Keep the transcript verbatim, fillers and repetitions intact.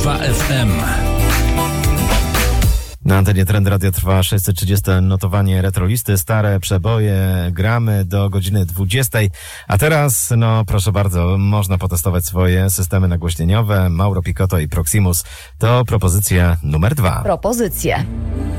dwa F M. Na antenie Trend Radio trwa sześćset trzydzieste notowanie retrolisty, stare przeboje, gramy do godziny dwudziestej. A teraz, no proszę bardzo, można potestować swoje systemy nagłośnieniowe. Mauro Picotto i Proximus to propozycja numer dwa. Propozycje.